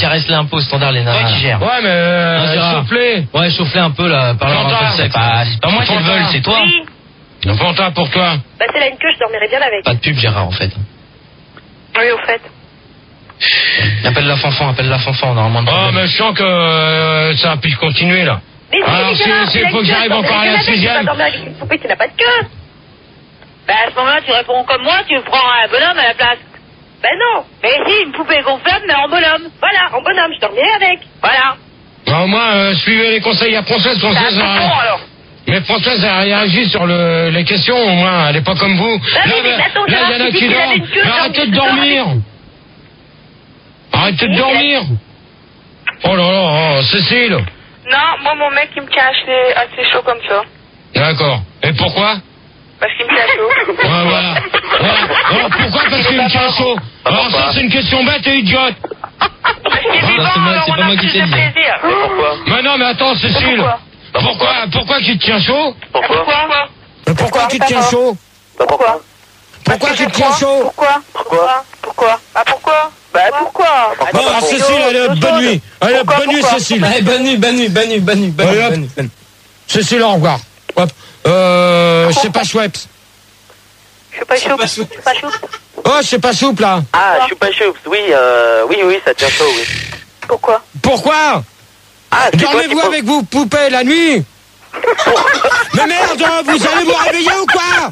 caresses-les un peu au standard, les nanas. Toi qui gères. Ouais, mais souffler. Ouais, chauffe-les un peu, là, par leur un peu de sexe. C'est pas moi qui le veulent, c'est toi. Oui. Fanta, pour toi. Bah c'est là une queue, je dormirais bien avec. Pas de pub, Gérard, en fait. Oui, au fait. Appelle la fanfan, normalement. Oh, mais je sens que ça puisse continuer, là. Mais alors, il faut que j'arrive encore à la 6e. Tu vas dormir avec une poupée qui n'a pas de queue. Bah à ce moment-là, tu réponds comme moi, tu prends un bonhomme à la place. Ben non. Mais si, une poupée gonflable, mais en bonhomme. Voilà, en bonhomme, je dormirais avec. Voilà. Au moins, suivez les conseils à Françoise. Alors. Mais Françoise a réagi sur les questions, au moins, elle n'est pas comme vous. Bah oui, mais attends, là, il y en a qui dorment. Arrêtez de dormir. Arrêtez de dormir. Oh là là, Cécile. Non, moi, mon mec, il me tient assez chaud comme ça. D'accord. Et pourquoi? Parce qu'il me tient chaud. Ouais, voilà. Alors, pourquoi? Parce qu'il me tient chaud. Alors ça, c'est une question bête et idiote. C'est pas moi qui t'ai dit. Pourquoi? Mais non, mais attends, Cécile. Pourquoi tu te tiens chaud? Pourquoi tu te tiens chaud? Pourquoi tu te tiens chaud? Pourquoi? Ah, pourquoi? Bah, pourquoi? Bon, Cécile, allez, bonne nuit. Allez, bonne nuit, Cécile. Allez, bonne nuit. Cécile, au revoir. Hop. C'est pas Schweppes. Je suis pas souple. Oh, c'est pas souple, là. Ah, je suis pas chaud. Oui, ça tient chaud, oui. Pourquoi? Ah, dormez-vous avec vos poupées la nuit? Mais merde, vous allez vous réveiller ou quoi?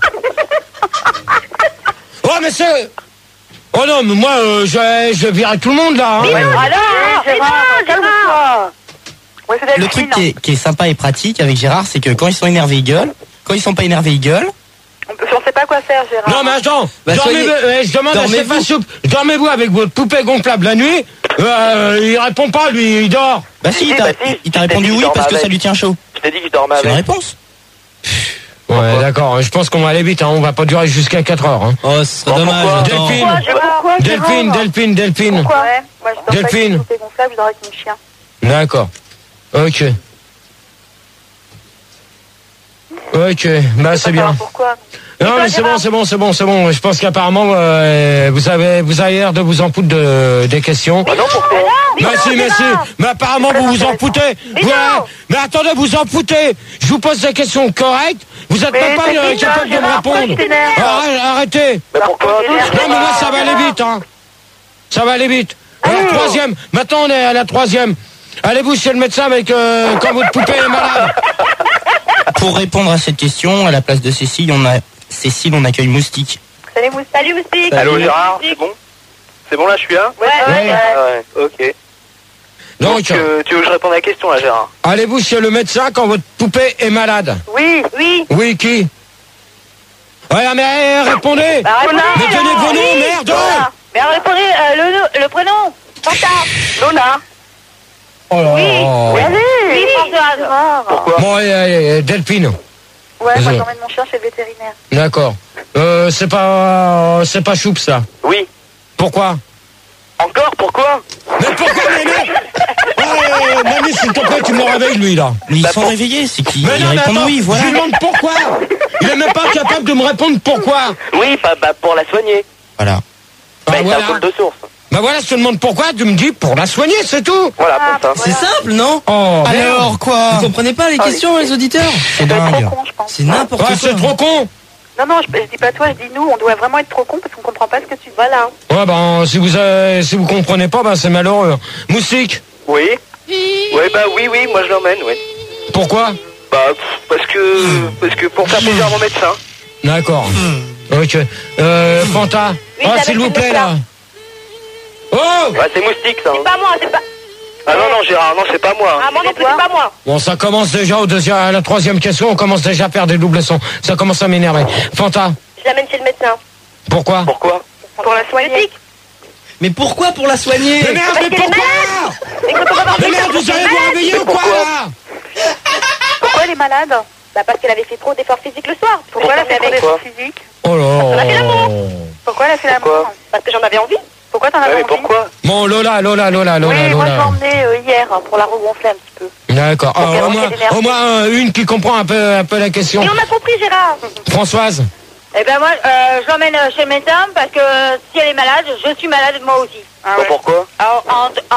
Oh, mais c'est... Oh non, mais moi, je virerai tout le monde, là. Hein. Le truc qui est sympa et pratique avec Gérard, c'est que quand ils sont énervés, ils gueulent. Quand ils sont pas énervés, ils gueulent. On sait pas quoi faire, Gérard. Non, mais attends, je demande à Stéphane Soupe, dormez-vous avec votre poupée gonflable la nuit? Il répond pas, lui, il dort. Bah si, il t'a répondu oui parce que ça lui tient chaud. Je t'ai dit que je dormais avec. C'est une réponse. Ouais, d'accord, je pense qu'on va aller vite, hein. On va pas durer jusqu'à 4 heures. Hein. Oh, ce serait dommage. Delphine. Pourquoi? Ouais, moi je dors Delphine. avec une poupée gonflable, je dors avec mon chien. D'accord. Ok, bah c'est bien. Pourquoi? Non mais c'est bon. Je pense qu'apparemment vous avez l'air de vous en foutre des questions. Ah non, pourquoi? Mais apparemment vous vous en foutez. Mais attendez, vous en foutez. Je vous pose des questions correctes. Vous êtes même pas capable de me répondre. Arrêtez. Mais pourquoi? Non mais moi ça va aller vite, hein. Ça va aller vite. La troisième. Maintenant on est à la troisième. Allez-vous chez le médecin avec quand votre poupée est malade. Pour répondre à cette question, à la place de Cécile, on accueille Moustique. Salut Moustique. Allô Gérard, c'est bon? C'est bon là, je suis là? Ouais. Ok. Donc, tu veux que je réponde à la question là, Gérard? allez-vous chez le médecin quand votre poupée est malade? Oui. Oui, qui? Ouais, mais répondez. Mais donnez vos noms, merde. Mais répondez le prénom. Fanta. Lola. Oh là. Oui, Françoise. Pourquoi? Bon, allez, Delphine. Ouais, moi j'emmène mon chien chez le vétérinaire. D'accord. C'est pas choupe, ça. Oui. Pourquoi? Encore? Pourquoi? Mais pourquoi, Mamie, s'il te plaît, tu me réveilles, lui, là. Mais ils sont réveillés, c'est qui? Mais Ils non, mais répondent attends, oui, voilà. je lui demande pourquoi. Il est même pas capable de me répondre pourquoi. Oui, pour la soigner. Voilà. C'est un boule de source. Bah voilà, je te demande pourquoi, tu me dis pour la soigner, c'est tout. Voilà, pour ça. C'est simple, non? Oh, alors quoi? Vous comprenez pas les questions, les auditeurs? C'est dingue. Trop con, je pense. C'est n'importe quoi. c'est trop con. Non, je dis pas toi, je dis nous, on doit vraiment être trop con parce qu'on comprend pas ce que tu dis. Voilà. Ouais, ben, si vous comprenez pas, ben, c'est malheureux. Moustique. Oui. Ouais, oui, moi je l'emmène, oui. Pourquoi? Parce que pour faire plaisir à mon médecin. D'accord. Ok. Fanta. Oui, S'il vous plaît, là. Oh! Ouais, c'est Moustique, ça. C'est pas moi, c'est pas... Ah non, Gérard, non, c'est pas moi. Ah, moi non plus, c'est pas moi. Bon, ça commence déjà à la troisième question, on commence déjà à faire des doubles sons. Ça commence à m'énerver. Fanta. Je l'amène chez le médecin. Pourquoi? Pour la soigner. Mais pourquoi pour la soigner? Mais merde, mais pourquoi? Mais merde, vous allez vous réveiller ou quoi, là? Pourquoi elle est malade? Bah parce qu'elle avait fait trop d'efforts physiques le soir. Pourquoi elle a fait trop d'efforts physiques? Oh là. Pourquoi elle a fait l'amour? Parce que j'en avais envie. Pourquoi t'en avais envie? Pourquoi? Bon, Lola. Oui, moi je l'ai emmenée hier pour la regonfler un petit peu. D'accord. Au moins une qui comprend un peu la question. Et on a compris, Gérard. Françoise. Eh ben moi, je l'emmène chez le médecin parce que si elle est malade, je suis malade moi aussi. Pourquoi? Alors,